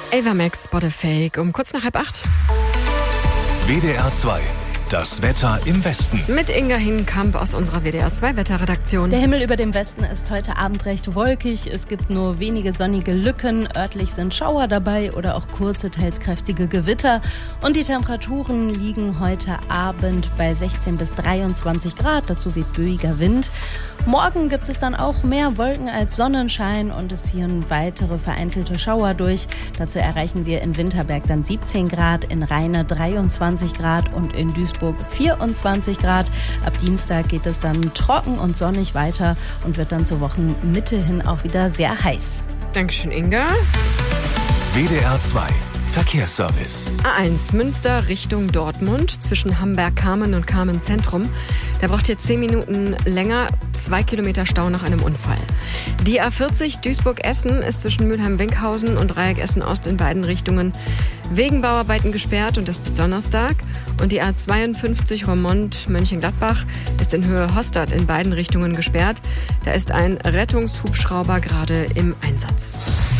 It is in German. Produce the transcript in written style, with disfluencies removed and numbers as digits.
Ava Max, Spot a Fake, um kurz nach 7:30. WDR 2, das Wetter im Westen. Mit Inga Hinkamp aus unserer WDR 2 Wetterredaktion. Der Himmel über dem Westen ist heute Abend recht wolkig. Es gibt nur wenige sonnige Lücken. Örtlich sind Schauer dabei oder auch kurze, teils kräftige Gewitter. Und die Temperaturen liegen heute Abend bei 16 bis 23 Grad. Dazu weht böiger Wind. Morgen gibt es dann auch mehr Wolken als Sonnenschein und es ziehen weitere vereinzelte Schauer durch. Dazu erreichen wir in Winterberg dann 17 Grad, in Rheine 23 Grad und in Duisburg 24 Grad. Ab Dienstag geht es dann trocken und sonnig weiter und wird dann zur Wochenmitte hin auch wieder sehr heiß. Dankeschön, Inga. WDR 2, Verkehrsservice. A1 Münster Richtung Dortmund zwischen Hamberg-Kamen und Kamen-Zentrum. Da braucht ihr 10 Minuten länger, 2 Kilometer Stau nach einem Unfall. Die A40 Duisburg-Essen ist zwischen Mülheim-Winkhausen und Dreieck Essen-Ost in beiden Richtungen wegen Bauarbeiten gesperrt und das bis Donnerstag. Und die A52 Roermond-Mönchengladbach ist in Höhe Hostad in beiden Richtungen gesperrt. Da ist ein Rettungshubschrauber gerade im Einsatz.